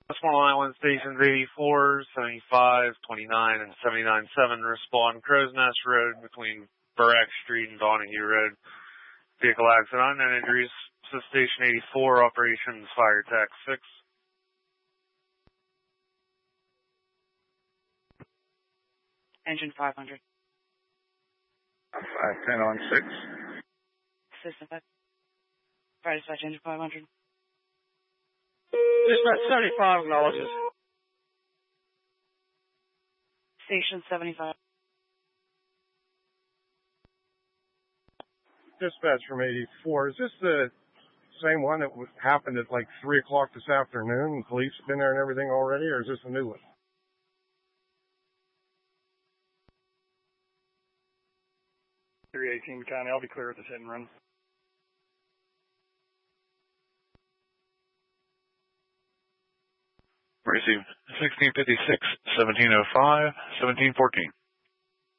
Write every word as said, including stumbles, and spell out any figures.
West Island Stations eighty-four, seventy-five, twenty-nine, and seventy-nine seven respond Crow's Nest Road between Barack Street and Donahue Road. Vehicle accident and injuries. Station eighty-four, operations fire tax six. Engine five hundred. five ten on six. System five. Fire dispatch engine five hundred. Dispatch seventy-five acknowledges. Station seventy-five. Dispatch from eighty-four. Is this the same one that happened at like three o'clock this afternoon? Police have been there and everything already, or is this a new one? three eighteen County, I'll be clear with this hit and run. Received sixteen fifty-six, seventeen oh five, seventeen fourteen.